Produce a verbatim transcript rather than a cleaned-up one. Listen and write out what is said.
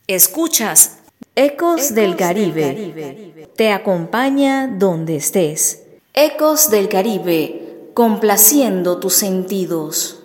Escuchas Ecos del Caribe. Te acompaña donde estés. Ecos del Caribe, complaciendo tus sentidos.